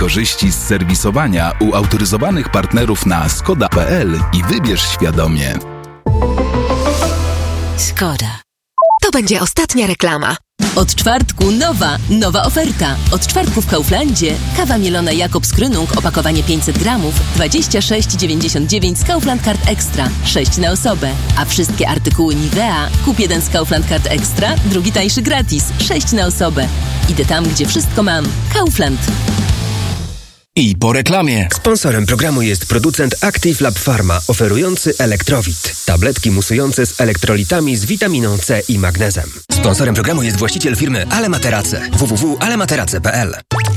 korzyści z serwisowania u autoryzowanych partnerów na skoda.pl i wybierz świadomie. Skoda. To będzie ostatnia reklama. Od czwartku nowa oferta. Od czwartku w Kauflandzie kawa mielona Jakobs Krönung, opakowanie 500 gramów, 26,99 z Kaufland Card Extra, 6 na osobę. A wszystkie artykuły Nivea, kup jeden z Kaufland Card Extra, drugi tańszy gratis, 6 na osobę. Idę tam, gdzie wszystko mam. Kaufland. I po reklamie. Sponsorem programu jest producent Active Lab Pharma, oferujący Elektrowit. Tabletki musujące z elektrolitami z witaminą C i magnezem. Sponsorem programu jest właściciel firmy Alematerace. www.alematerace.pl.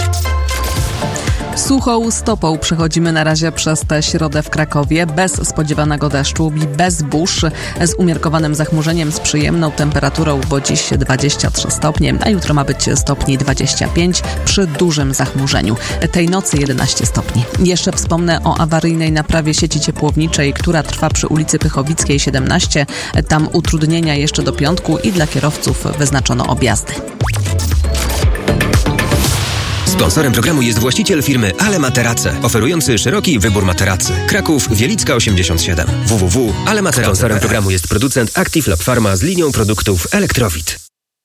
Suchą stopą przechodzimy na razie przez tę środę w Krakowie, bez spodziewanego deszczu i bez burz, z umiarkowanym zachmurzeniem, z przyjemną temperaturą, bo dziś 23 stopnie, a jutro ma być stopni 25 przy dużym zachmurzeniu. Tej nocy 11 stopni. Jeszcze wspomnę o awaryjnej naprawie sieci ciepłowniczej, która trwa przy ulicy Pychowickiej 17. Tam utrudnienia jeszcze do piątku i dla kierowców wyznaczono objazdy. Sponsorem programu jest właściciel firmy Alematerace, oferujący szeroki wybór materacy. Kraków, Wielicka 87. www.alematerace.pl. Sponsorem programu jest producent Active Lab Pharma z linią produktów Elektrowit.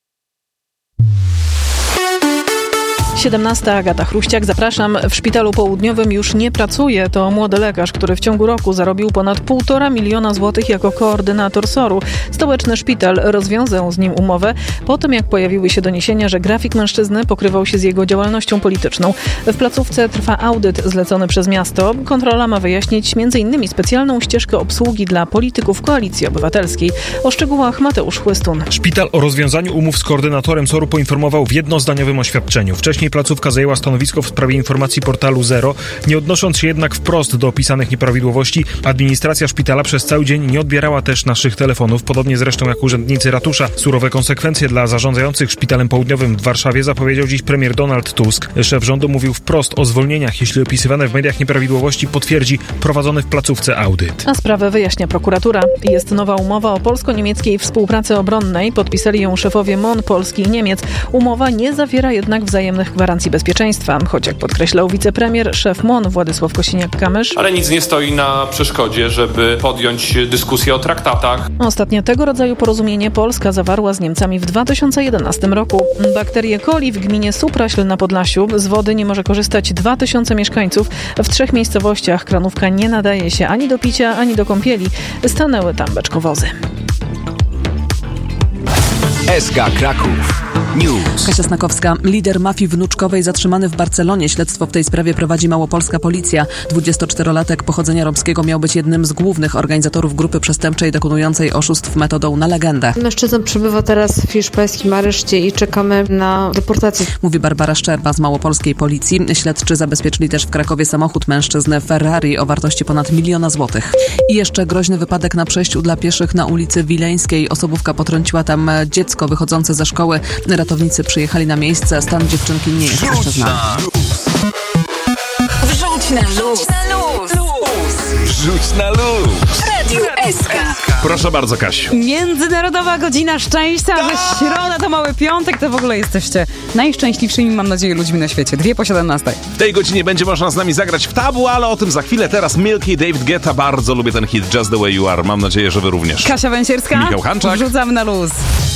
17. Agata Chruściak, zapraszam. W szpitalu południowym już nie pracuje. To młody lekarz, który w ciągu roku zarobił ponad 1,5 miliona złotych jako koordynator SOR-u. Stołeczny szpital rozwiązał z nim umowę po tym, jak pojawiły się doniesienia, że grafik mężczyzny pokrywał się z jego działalnością polityczną. W placówce trwa audyt zlecony przez miasto. Kontrola ma wyjaśnić m.in. specjalną ścieżkę obsługi dla polityków Koalicji Obywatelskiej. O szczegółach Mateusz Chłystun. Szpital o rozwiązaniu umów z koordynatorem SOR-u poinformował w jednozdaniowym oświadczeniu. Wcześniej placówka zajęła stanowisko w sprawie informacji portalu Zero, nie odnosząc się jednak wprost do opisanych nieprawidłowości. Administracja szpitala przez cały dzień nie odbierała też naszych telefonów, podobnie zresztą jak urzędnicy ratusza. Surowe konsekwencje dla zarządzających szpitalem południowym w Warszawie zapowiedział dziś premier Donald Tusk. Szef rządu mówił wprost o zwolnieniach, jeśli opisywane w mediach nieprawidłowości potwierdzi prowadzony w placówce audyt. A sprawę wyjaśnia prokuratura. Jest nowa umowa o polsko-niemieckiej współpracy obronnej. Podpisali ją szefowie MON Polski i Niemiec. Umowa nie zawiera jednak wzajemnych gwarancji bezpieczeństwa, choć jak podkreślał wicepremier, szef MON Władysław Kosiniak-Kamysz. Ale nic nie stoi na przeszkodzie, żeby podjąć dyskusję o traktatach. Ostatnie tego rodzaju porozumienie Polska zawarła z Niemcami w 2011 roku. Bakterie coli w gminie Supraśl na Podlasiu. Z wody nie może korzystać 2000 mieszkańców. W 3 miejscowościach kranówka nie nadaje się ani do picia, ani do kąpieli. Stanęły tam beczkowozy. SK Kraków News. Kasia Snakowska. Lider mafii wnuczkowej zatrzymany w Barcelonie. Śledztwo w tej sprawie prowadzi małopolska policja. 24-latek pochodzenia romskiego miał być jednym z głównych organizatorów grupy przestępczej dokonującej oszustw metodą na legendę. Mężczyzna przebywa teraz w hiszpańskim areszcie i czekamy na deportację. Mówi Barbara Szczerba z małopolskiej policji. Śledczy zabezpieczyli też w Krakowie samochód mężczyzny Ferrari o wartości ponad 1 miliona złotych. I jeszcze groźny wypadek na przejściu dla pieszych na ulicy Wileńskiej. Osobówka potrąciła tam dziecko wychodzące ze szkoły. Ratownicy przyjechali na miejsce, stan dziewczynki nie jest jeszcze znany. Wrzuć na luz. Wrzuć na luz. Radio SK. Proszę bardzo, Kasiu. Międzynarodowa Godzina Szczęścia, że środa to mały piątek, to w ogóle jesteście najszczęśliwszymi, mam nadzieję, ludźmi na świecie. 2:17. W tej godzinie będzie można z nami zagrać w tabu, ale o tym za chwilę. Teraz Milky, David Guetta. Bardzo lubię ten hit Just the Way You Are. Mam nadzieję, że wy również. Kasia Węsierska. Michał Hanczak. Wrzucamy na luz.